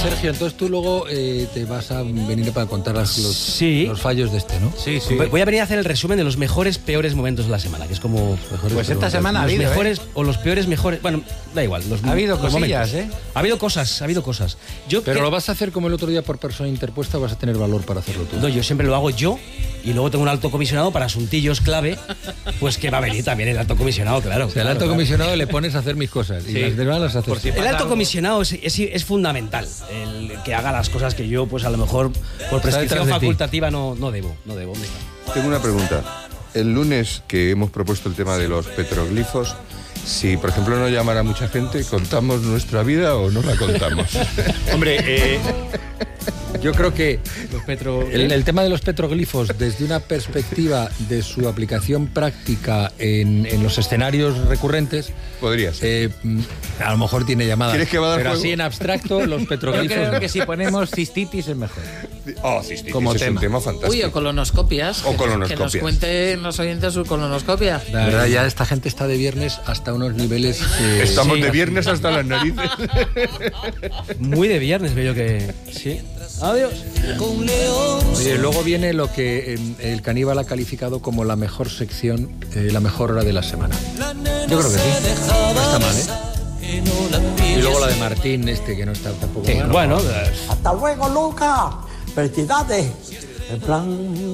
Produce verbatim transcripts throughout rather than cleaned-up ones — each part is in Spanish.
Sergio, entonces tú luego eh, te vas a venir para contar las, los, sí. los fallos de este, ¿no? Sí, sí. Voy a venir a hacer el resumen de los mejores, peores momentos de la semana, que es como... Mejores, pues esta semana ha habido, Los mejores ¿eh? o los peores mejores... Bueno, da igual. Los, ha habido los cosillas, momentos. ¿eh? Ha habido cosas, ha habido cosas. Yo Pero que... lo vas a hacer como el otro día por persona interpuesta o vas a tener valor para hacerlo tú. No, yo siempre lo hago yo y luego tengo un alto comisionado para asuntillos clave, pues que va a venir también el alto comisionado, claro. O sea, claro, el alto claro. comisionado le pones a hacer mis cosas y Sí. las demás las haces. Si el alto comisionado es, es, es fundamental, el que haga las cosas que yo, pues a lo mejor por prescripción de facultativa no, no debo, no debo. Tengo una pregunta. El lunes que hemos propuesto el tema de los petroglifos, si por ejemplo no llamara mucha gente, ¿contamos nuestra vida o no la contamos? Hombre, eh, yo creo que Los petro... el, el tema de los petroglifos, desde una perspectiva de su aplicación práctica en, en los escenarios recurrentes, podría ser. Eh, a lo mejor tiene llamada. ¿Quieres que va a dar Pero juego? así en abstracto, los Yo petroglifos. creo no. que si ponemos cistitis es mejor. Oh, cistitis, Como es tema. un tema fantástico. Uy, o colonoscopias. O que- colonoscopias. Que nos cuenten los oyentes su colonoscopia. La verdad, ya esta gente está de viernes hasta unos niveles que... Estamos Sí. de viernes hasta las narices. Muy de viernes, veo que... Sí. Adiós. Oye, luego viene lo que eh, el Caníbal ha calificado como la mejor sección, eh, la mejor hora de la semana. Yo creo que sí. No está mal, ¿eh? Y luego la de Martín, este, que no está tampoco Sí, mal. bueno, Hasta luego, Luca. Felicidades. En plan...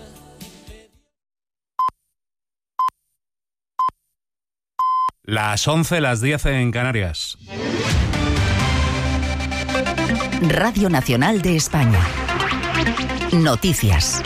Las once, las diez en Canarias. Radio Nacional de España. Noticias.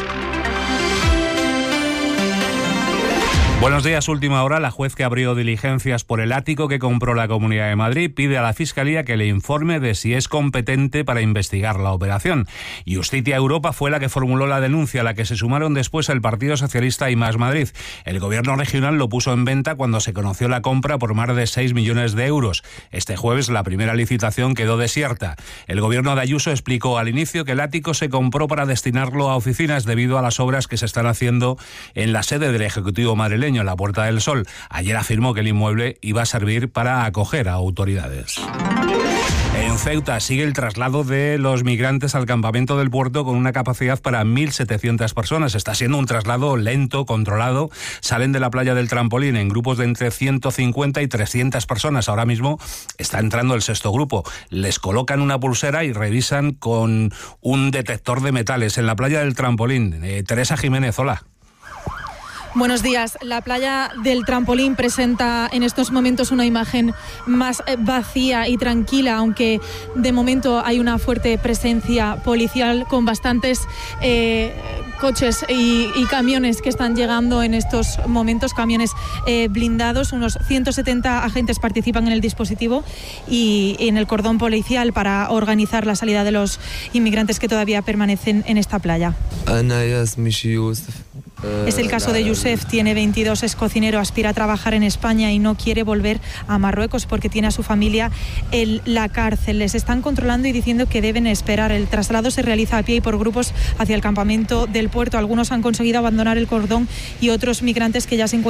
Buenos días, última hora. La juez que abrió diligencias por el ático que compró la Comunidad de Madrid pide a la Fiscalía que le informe de si es competente para investigar la operación. Justicia Europa fue la que formuló la denuncia, a la que se sumaron después el Partido Socialista y Más Madrid. El gobierno regional lo puso en venta cuando se conoció la compra por más de seis millones de euros. Este jueves la primera licitación quedó desierta. El gobierno de Ayuso explicó al inicio que el ático se compró para destinarlo a oficinas debido a las obras que se están haciendo en la sede del Ejecutivo madrileño, en la Puerta del Sol. Ayer afirmó que el inmueble iba a servir para acoger a autoridades. En Ceuta sigue el traslado de los migrantes al campamento del puerto con una capacidad para mil setecientas personas. Está siendo un traslado lento, controlado. Salen de la playa del Trampolín en grupos de entre ciento cincuenta y trescientas personas. Ahora mismo está entrando el sexto grupo. Les colocan una pulsera y revisan con un detector de metales en la playa del Trampolín. Eh, Teresa Jiménez, hola. Buenos días. La playa del Trampolín presenta en estos momentos una imagen más vacía y tranquila, aunque de momento hay una fuerte presencia policial con bastantes eh, coches y, y camiones que están llegando en estos momentos, camiones eh, blindados. Unos ciento setenta agentes participan en el dispositivo y en el cordón policial para organizar la salida de los inmigrantes que todavía permanecen en esta playa. Es el caso de Youssef, tiene veintidós, es cocinero, aspira a trabajar en España y no quiere volver a Marruecos porque tiene a su familia en la cárcel. Les están controlando y diciendo que deben esperar. El traslado se realiza a pie y por grupos hacia el campamento del puerto. Algunos han conseguido abandonar el cordón y otros migrantes que ya se encuentran